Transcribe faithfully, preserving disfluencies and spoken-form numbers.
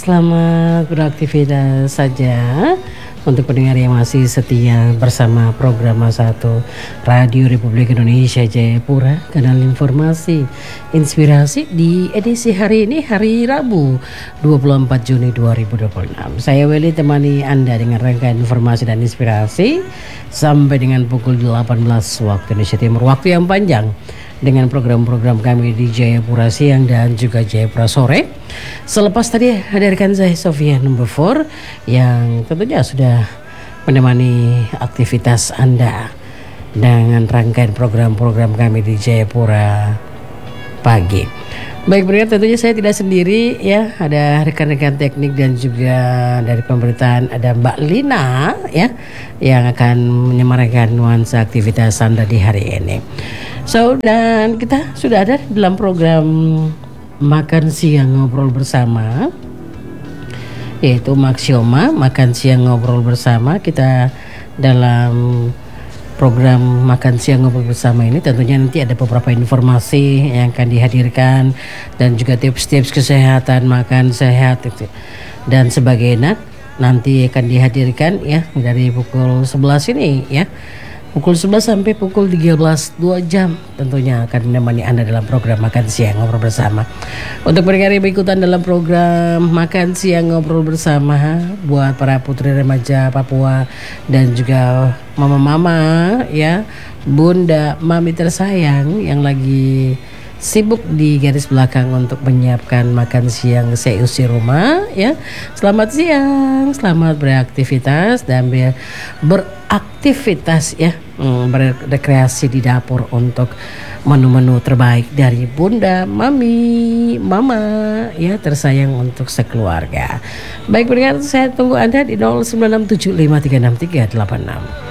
Selamat beraktivitas saja untuk pendengar yang masih setia bersama program satu Radio Republik Indonesia Jayapura, kanal informasi inspirasi di edisi hari ini, hari Rabu dua puluh empat Juni dua ribu dua puluh enam. Saya Welly temani Anda dengan rangkaian informasi dan inspirasi sampai dengan pukul delapan belas waktu Indonesia Timur, waktu yang panjang dengan program-program kami di Jayapura Siang dan juga Jayapura Sore. Selepas tadi hadirkan saya Sofia number four yang tentunya sudah menemani aktivitas Anda dengan rangkaian program-program kami di Jayapura pagi. Baik pendengar, tentunya saya tidak sendiri ya, ada rekan-rekan teknik dan juga dari pemberitaan ada Mbak Lina ya yang akan menyemarakan nuansa aktivitas Anda di hari ini. So, dan kita sudah ada dalam program Makan Siang Ngobrol Bersama, yaitu Maxioma, Makan Siang Ngobrol Bersama. Kita dalam program Makan Siang Ngobrol Bersama ini tentunya nanti ada beberapa informasi yang akan dihadirkan dan juga tips-tips kesehatan, makan sehat dan sebagainya nanti akan dihadirkan ya dari pukul sebelas ini ya. Pukul sebelas sampai pukul tiga belas, dua jam tentunya akan menemani Anda dalam program Makan Siang Ngobrol Bersama. Untuk pendengar yang ikutan dalam program Makan Siang Ngobrol Bersama, buat para putri remaja Papua dan juga mama-mama ya, bunda, mami tersayang yang lagi sibuk di garis belakang untuk menyiapkan makan siang seusi rumah ya. Selamat siang, selamat beraktivitas dan ber- beraktivitas ya, hmm, berrekreasi di dapur untuk menu-menu terbaik dari bunda, mami, mama ya tersayang untuk sekeluarga. Baik pendengar, saya tunggu Anda di nol sembilan enam tujuh lima tiga enam tiga delapan enam.